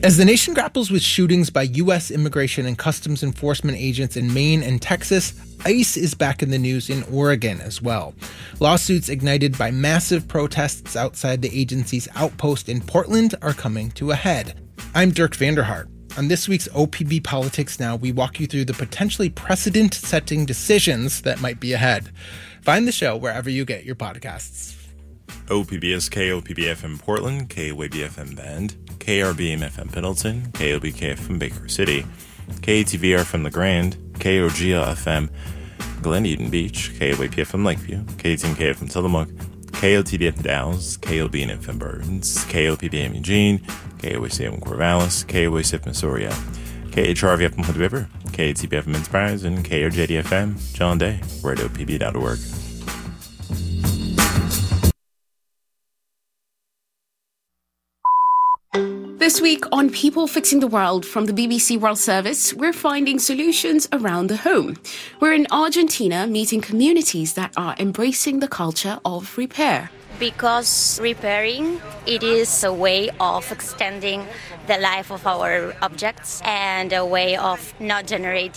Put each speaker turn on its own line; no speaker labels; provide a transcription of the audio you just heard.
As the nation grapples with shootings by U.S. Immigration and Customs Enforcement agents in Maine and Texas, ICE is back in the news in Oregon as well. Lawsuits ignited by massive protests outside the agency's outpost in Portland are coming to a head. I'm Dirk Vanderhart. On this week's OPB Politics Now, we walk you through the potentially precedent-setting decisions that might be ahead. Find the show wherever you get your podcasts.
OPB is KOPB FM Portland, KWB FM Bend, KRBM FM Pendleton, KOBK FM Baker City, KATVR from The Grand, KOGA FM Glen Eden Beach, KOAP FM Lakeview, KTMK FM Tillamook, KOTD FM Dallas, KOBN FM Burns, KOPB FM Eugene, KOAC FM Corvallis, KOAC FM Soria, KHRV FM Hood River, KATB FM Enterprise, and KRJD FM John Day. We're at OPB.org.
This week on People Fixing the World from the BBC World Service, we're finding solutions around the home. We're in Argentina meeting communities that are embracing the culture of repair.
Because repairing, it is a way of extending the life of our objects and a way of not generating